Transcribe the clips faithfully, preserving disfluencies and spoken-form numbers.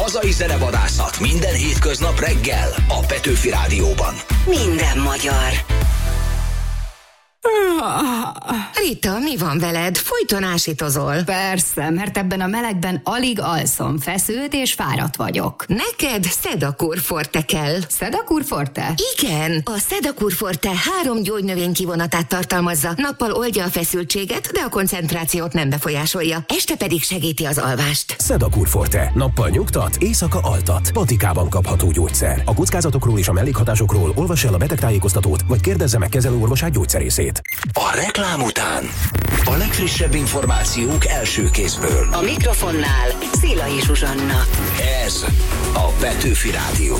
Hazai zenevadászat minden hétköznap reggel a Petőfi Rádióban. Minden magyar. Rita, mi van veled? Folyton ásítozol. Persze, mert ebben a melegben alig alszom, feszült és fáradt vagyok. Neked Sedakur Forte kell. Sedakur Forte? Igen, a Sedakur Forte három gyógynövény kivonatát tartalmazza. Nappal oldja a feszültséget, de a koncentrációt nem befolyásolja. Este pedig segíti az alvást. Sedakur Forte. Nappal nyugtat, éjszaka altat. Patikában kapható gyógyszer. A kockázatokról és a mellékhatásokról olvass el a betegtájékoztatót, vagy kérdezze meg kezelőorvosát gyógyszerészét. A reklám után a legfrissebb információk első kézből. A mikrofonnál Szilai Zsuzsanna. Ez a Petőfi Rádió.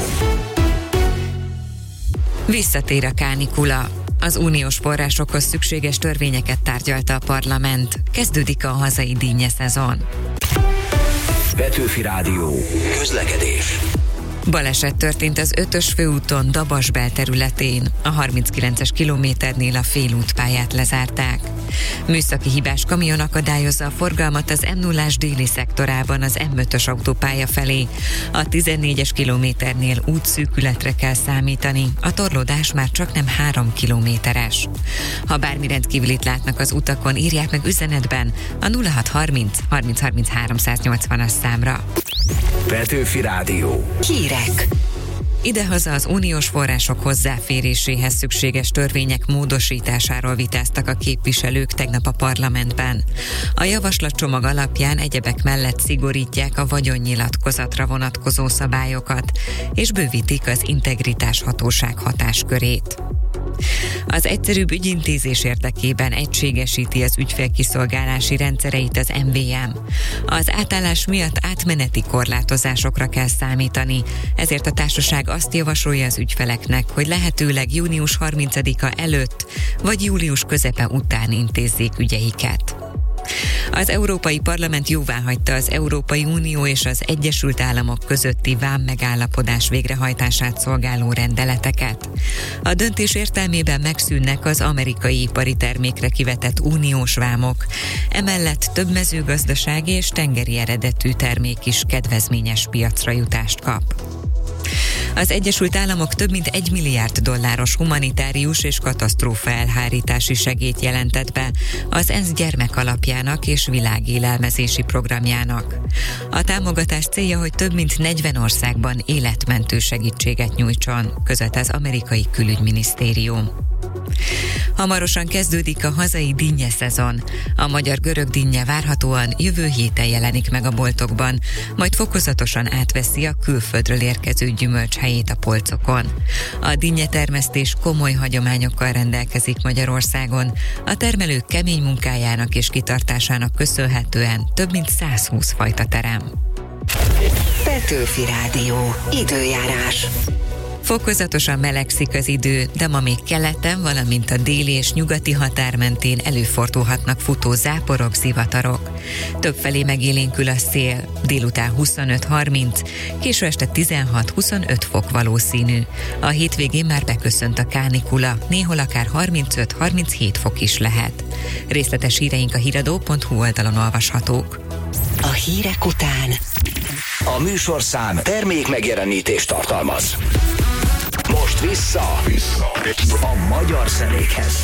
Visszatér a kánikula. Az uniós forrásokhoz szükséges törvényeket tárgyalta a parlament. Kezdődik a hazai dinnye szezon. Petőfi Rádió. Közlekedés. Baleset történt az ötös főúton Dabas belterületén. A harminckilences kilométernél a félútpályát lezárták. Műszaki hibás kamion akadályozza a forgalmat az em nullás déli szektorában az em ötös autópálya felé. A tizennégyes kilométernél útszűkületre kell számítani, a torlódás már csak nem három kilométeres. Ha bármi rendkívülit látnak az utakon, írják meg üzenetben a nulla hat harminc harminc harminc háromszáznyolcvanas számra. Petőfi Rádió. Hírek. Idehaza az uniós források hozzáféréséhez szükséges törvények módosításáról vitáztak a képviselők tegnap a parlamentben. A javaslatcsomag alapján egyebek mellett szigorítják a vagyonnyilatkozatra vonatkozó szabályokat, és bővítik az integritás hatóság hatáskörét. Az egyszerűbb ügyintézés érdekében egységesíti az ügyfélkiszolgálási rendszereit az em vé em. Az átállás miatt átmeneti korlátozásokra kell számítani, ezért a társaság azt javasolja az ügyfeleknek, hogy lehetőleg június harmincadika előtt vagy július közepe után intézzék ügyeiket. Az Európai Parlament jóváhagyta az Európai Unió és az Egyesült Államok közötti vám megállapodás végrehajtását szolgáló rendeleteket. A döntés értelmében megszűnnek az amerikai ipari termékre kivetett uniós vámok. Emellett több mezőgazdasági és tengeri eredetű termék is kedvezményes piacra jutást kap. Az Egyesült Államok több mint egy milliárd dolláros humanitárius és katasztrófa elhárítási segélyt jelentett be az ENSZ gyermekalapjának és világélelmezési programjának. A támogatás célja, hogy több mint negyven országban életmentő segítséget nyújtson, között az amerikai külügyminisztérium. Hamarosan kezdődik a hazai dinnye szezon. A magyar görög dinnye várhatóan jövő héten jelenik meg a boltokban, majd fokozatosan átveszi a külföldről érkező gyümölcs helyét a polcokon. A dinnyetermesztés komoly hagyományokkal rendelkezik Magyarországon. A termelők kemény munkájának és kitartásának köszönhetően több mint százhúsz fajta terem. Petőfi Rádió. Időjárás. Fokozatosan melegszik az idő, de ma még keleten, valamint a déli és nyugati határ mentén előfordulhatnak futó záporok, zivatarok. Többfelé megélénkül a szél, délután huszonöt harminc, késő este tizenhat-huszonöt fok valószínű. A hétvégén már beköszönt a kánikula, néhol akár harmincöt harminchét fok is lehet. Részletes híreink a híradó pont hu oldalon olvashatók. A hírek után A műsorszám termék megjelenítést tartalmaz. Most vissza, vissza a magyar zenékhez.